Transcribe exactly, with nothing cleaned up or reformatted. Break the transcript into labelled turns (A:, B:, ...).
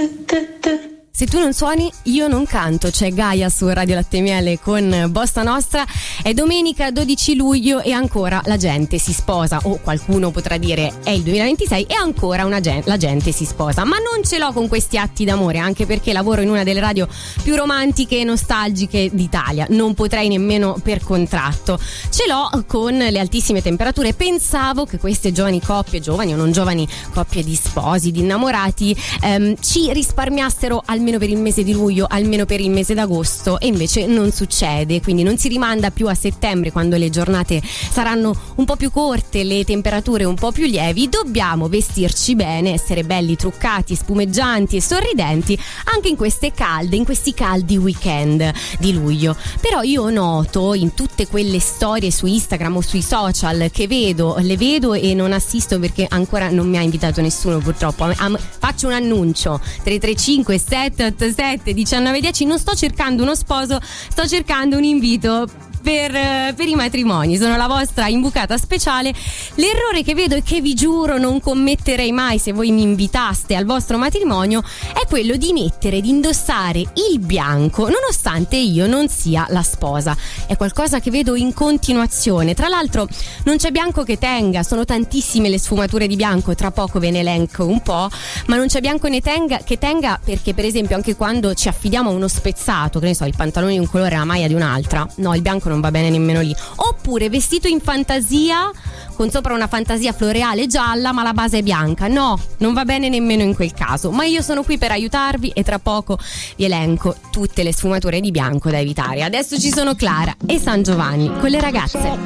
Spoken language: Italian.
A: Se tu non suoni, io non canto. C'è Gaia su Radio Latte e Miele con Bossa Nostra. È domenica dodici luglio e ancora la gente si sposa, o qualcuno potrà dire è il duemilaventisei e ancora una gen- la gente si sposa. Ma non ce l'ho con questi atti d'amore, anche perché lavoro in una delle radio più romantiche e nostalgiche d'Italia. Non potrei nemmeno per contratto. Ce l'ho con le altissime temperature. Pensavo che queste giovani coppie, giovani o non giovani coppie di sposi, di innamorati, ehm, ci risparmiassero almeno per il mese di luglio, almeno per il mese d'agosto, e invece non succede. Quindi non si rimanda più a settembre, quando le giornate saranno un po' più corte, le temperature un po' più lievi. Dobbiamo vestirci bene, essere belli truccati, spumeggianti e sorridenti anche in queste calde, in questi caldi weekend di luglio. Però io noto in tutte quelle storie su Instagram o sui social che vedo, le vedo e non assisto perché ancora non mi ha invitato nessuno, purtroppo. Am- faccio un annuncio: tre tre cinque sette otto sette uno nove uno zero. Non sto cercando uno sposo, sto cercando un invito Per, per i matrimoni. Sono la vostra imbucata speciale. L'errore che vedo e che vi giuro non commetterei mai se voi mi invitaste al vostro matrimonio è quello di mettere, di indossare il bianco nonostante io non sia la sposa. È qualcosa che vedo in continuazione. Tra l'altro non c'è bianco che tenga, sono tantissime le sfumature di bianco, tra poco ve ne elenco un po', ma non c'è bianco ne tenga, che tenga, perché per esempio anche quando ci affidiamo a uno spezzato, che ne so, il pantalone di un colore e la maglia di un'altra, no, il bianco non va bene nemmeno lì. Oppure vestito in fantasia, con sopra una fantasia floreale gialla ma la base è bianca, no, non va bene nemmeno in quel caso. Ma io sono qui per aiutarvi e tra poco vi elenco tutte le sfumature di bianco da evitare. Adesso ci sono Clara e San Giovanni con le ragazze.